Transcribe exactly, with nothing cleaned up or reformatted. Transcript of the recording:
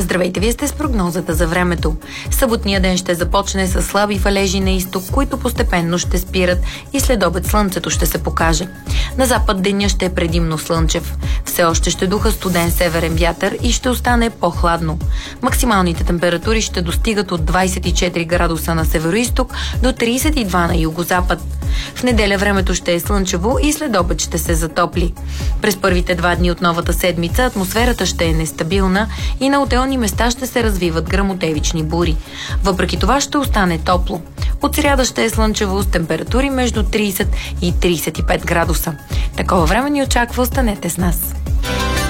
Здравейте, вие сте с прогнозата за времето. Съботния ден ще започне с слаби валежи на изток, които постепенно ще спират и след обед слънцето ще се покаже. На запад деня ще е предимно слънчев. Все още ще духа студен северен вятър и ще остане по-хладно. Максималните температури ще достигат от двадесет и четири градуса на североизток до тридесет и два на югозапад. В неделя времето ще е слънчево и след обед ще се затопли. През първите два дни от новата седмица атмосферата ще е нестабилна и на отделни места ще се развиват гръмотевични бури. Въпреки това ще остане топло. От сряда ще е слънчево с температури между тридесет и тридесет и пет градуса. Такова време ни очаква, останете с нас.